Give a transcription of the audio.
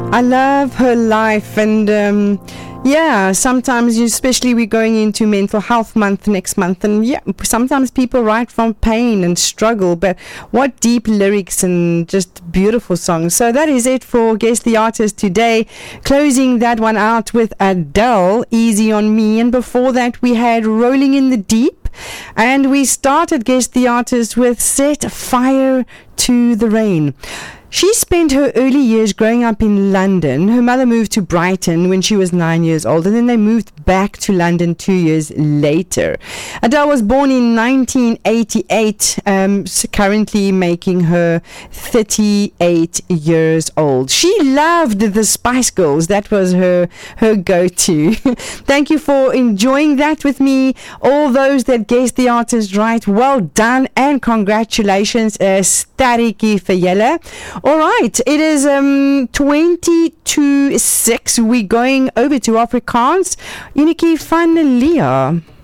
I love her life, and sometimes, especially we're going into mental health month next month, and sometimes people write from pain and struggle, but what deep lyrics and just beautiful songs. So that is it for Guess the Artist today. Closing that one out with Adele, Easy on Me, and before that we had Rolling in the Deep, and we started Guess the Artist with Set Fire to the Rain. She spent her early years growing up in London. Her mother moved to Brighton when she was 9 years old, and then they moved back to London 2 years later. Adele was born in 1988, currently making her 38 years old. She loved the Spice Girls. That was her go-to. Thank you for enjoying that with me. All those that guessed the artist right, well done, and congratulations, sterretjie vir julle. All right, it is 20 to 6. We're going over to Afrikaans. Unietjie van Leah.